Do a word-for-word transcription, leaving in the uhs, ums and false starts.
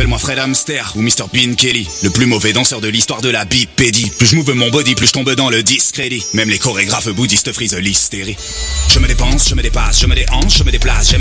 Appelle-moi Fred Hamster ou mister Bean Kelly, le plus mauvais danseur de l'histoire de la bipédie. Plus je move mon body, plus je tombe dans le discrédit. Même les chorégraphes bouddhistes frisent l'hystérie. Je me dépense, je me dépasse, je me déhanche, je me déplace. J'aime